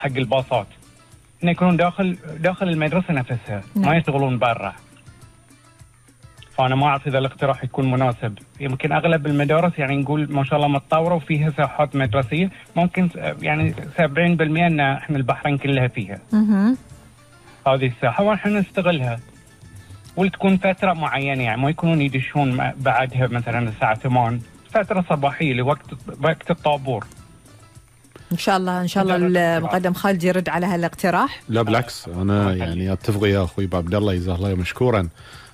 حق الباصات إن يكونون داخل المدرسة نفسها، ما يشتغلون برا. فأنا ما أعرف إذا الاقتراح يكون مناسب. يمكن أغلب المدارس يعني نقول ما شاء الله متطورة وفيها ساحات مدرسية، ممكن يعني 70% أن إحنا البحرين كلها فيها هذه الساحة، ونحن نستغلها. وتكون فترة معينة، يعني ما يكونون يدشون بعدها مثلا الساعة 8، فترة صباحية لوقت الطابور. إن شاء الله المقدم خالد يرد على هالاقتراح. لا بالعكس، أنا يعني أتفق يا أخوي عبد الله، جزاه الله مشكورا.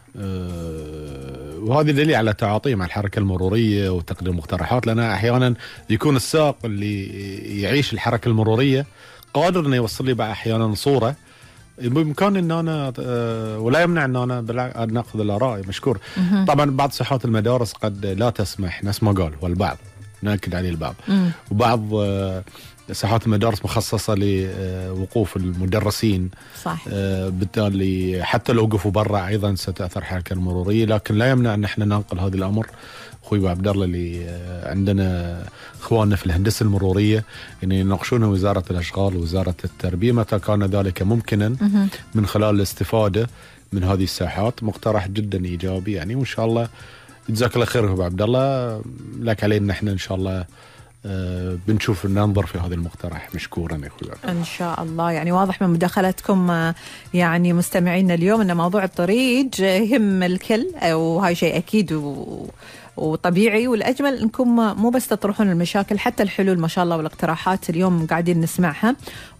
وهذا دليل على تعاطيه مع الحركة المرورية وتقديم مقترحات، لأن أحيانا يكون السائق اللي يعيش الحركة المرورية قادر أنه يوصل لي بقى أحيانا صورة بإمكاني أن أنا ولا يمنع أن أنا نأخذ الآراء. مشكور. طبعا بعض ساحات المدارس قد لا تسمح، نفس ما قال، والبعض نأكد عليه البعض، وبعض ساحات المدارس مخصصة لوقوف المدرسين. صح. بالتالي حتى لو وقفوا برا أيضا ستأثر الحركة المرورية، لكن لا يمنع أن احنا ننقل هذا الأمر. أخوي عبد الله اللي عندنا إخواننا في الهندسة المرورية أن يناقشون وزارة الأشغال ووزارة التربية متى كان ذلك ممكنا من خلال الاستفادة من هذه الساحات. مقترح جدا إيجابي يعني، وإن شاء الله جزاك الله خير أبو عبد الله، لك علينا نحن إن شاء الله بنشوف ننظر في هذا المقترح. مشكورا يا أخوي. إن شاء الله. يعني واضح من مداخلتكم يعني مستمعينا اليوم أن موضوع الطريق يهم الكل، وهاي شيء أكيد وطبيعي، والأجمل أنكم مو بس تطرحون المشاكل، حتى الحلول ما شاء الله والاقتراحات اليوم قاعدين نسمعها.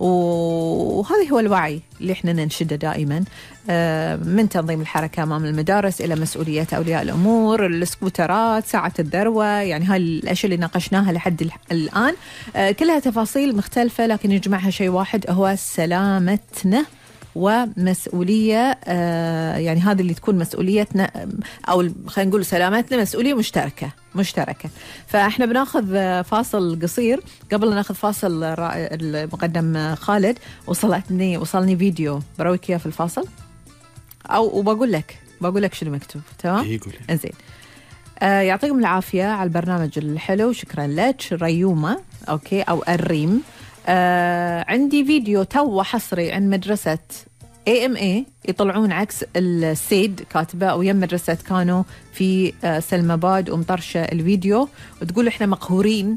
وهذا هو الوعي اللي احنا ننشده دائما، من تنظيم الحركة أمام المدارس إلى مسؤولية أولياء الأمور، السكوترات، ساعة الذروة، يعني هاي الأشياء اللي ناقشناها لحد الآن كلها تفاصيل مختلفة، لكن يجمعها شيء واحد هو سلامتنا ومسؤولية. يعني هذا اللي تكون مسؤوليتنا، أو خلينا نقول سلامتنا مسؤولية مشتركة. فإحنا بناخذ فاصل قصير. قبل ناخذ فاصل المقدم خالد وصلني فيديو برويك إياه في الفاصل، أو وبقول لك شنو مكتوب. تمام؟ إنزين. يعطيكم العافية على البرنامج الحلو، شكرا لك ريومة. أوكي، أو الريم. عندي فيديو تو حصري عن مدرسة AMA يطلعون عكس السيد كاتبة، ويم مدرسة كانوا في سلماباد ومطرشة الفيديو، وتقول احنا مقهورين،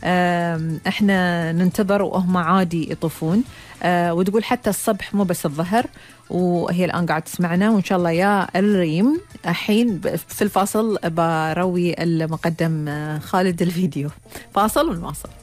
احنا ننتظر وهم عادي يطوفون، وتقول حتى الصبح مو بس الظهر. وهي الآن قاعد تسمعنا، وإن شاء الله يا الريم الحين في الفاصل بروي المقدم خالد الفيديو. فاصل ونواصل.